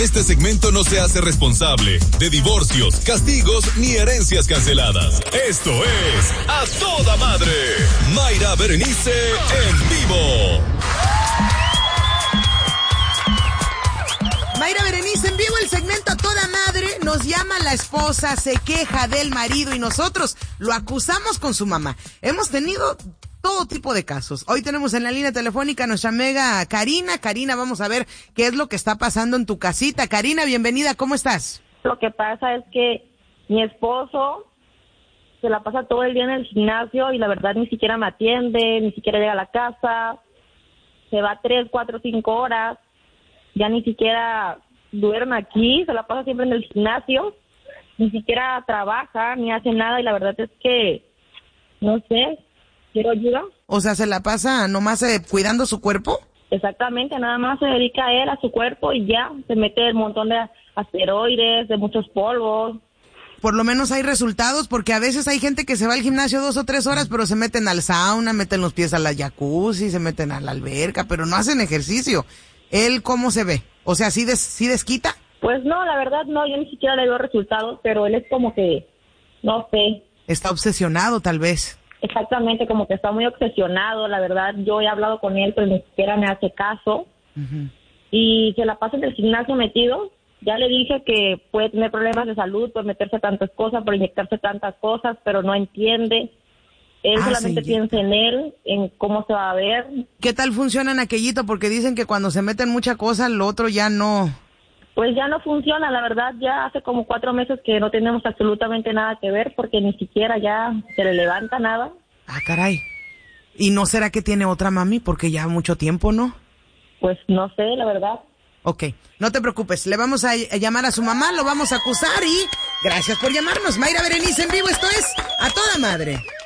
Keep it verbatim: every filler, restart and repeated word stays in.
Este segmento no se hace responsable de divorcios, castigos ni herencias canceladas. Esto es A Toda Madre. Mayra Berenice en vivo. Mayra Berenice en vivo, el segmento A Toda Madre. Nos llama la esposa, se queja del marido y nosotros lo acusamos con su mamá. Hemos tenido todo tipo de casos. Hoy tenemos en la línea telefónica a nuestra amiga Karina. Karina, vamos a ver qué es lo que está pasando en tu casita. Karina, bienvenida, ¿cómo estás? Lo que pasa es que mi esposo se la pasa todo el día en el gimnasio y la verdad ni siquiera me atiende, ni siquiera llega a la casa, se va tres, cuatro, cinco horas, ya ni siquiera duerme aquí, se la pasa siempre en el gimnasio, ni siquiera trabaja, ni hace nada y la verdad es que, no sé, quiero ayuda. O sea, ¿se la pasa nomás eh, cuidando su cuerpo? Exactamente, nada más se dedica a él, a su cuerpo y ya, se mete un montón de asteroides, de muchos polvos. Por lo menos hay resultados, porque a veces hay gente que se va al gimnasio dos o tres horas, pero se meten al sauna, meten los pies a la jacuzzi, se meten a la alberca, pero no hacen ejercicio. ¿Él cómo se ve? O sea, ¿sí, des, sí desquita? Pues no, la verdad no, yo ni siquiera le veo resultados, pero él es como que, no sé. Está obsesionado, tal vez. Exactamente, como que está muy obsesionado, la verdad. Yo he hablado con él, pero ni siquiera me hace caso. Uh-huh. Y se la pasa en el gimnasio metido. Ya le dije que puede tener problemas de salud por meterse tantas cosas, por inyectarse tantas cosas, pero no entiende. Él ah, solamente piensa en él, en cómo se va a ver. ¿Qué tal funciona en aquellito? Porque dicen que cuando se meten mucha cosa, lo otro ya no... Pues ya no funciona, la verdad. Ya hace como cuatro meses que no tenemos absolutamente nada que ver, porque ni siquiera ya se le levanta nada. Ah, caray. ¿Y no será que tiene otra mami? Porque ya mucho tiempo, ¿no? Pues no sé, la verdad. Ok, no te preocupes, le vamos a llamar a su mamá, lo vamos a acusar y gracias por llamarnos. Mayra Berenice en vivo, esto es A Toda Madre.